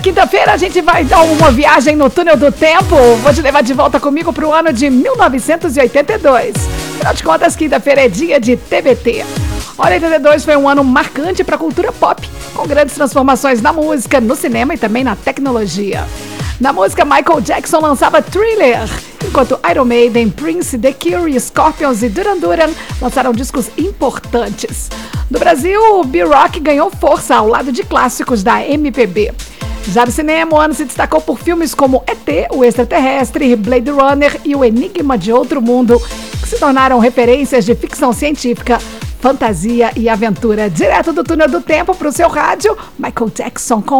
Quinta-feira a gente vai dar uma viagem no túnel do tempo. Vou te levar de volta comigo para o ano de 1982. Afinal de contas, quinta-feira é dia de TBT. Olha, 82 foi um ano marcante para a cultura pop, com grandes transformações na música, no cinema e também na tecnologia. Na música, Michael Jackson lançava Thriller, enquanto Iron Maiden, Prince, The Cure, Scorpions e Duran Duran lançaram discos importantes. No Brasil, B-Rock ganhou força ao lado de clássicos da MPB. Já no cinema, o ano se destacou por filmes como E.T., o Extraterrestre, Blade Runner e O Enigma de Outro Mundo, que se tornaram referências de ficção científica, fantasia e aventura. Direto do túnel do tempo para o seu rádio, Michael Jackson com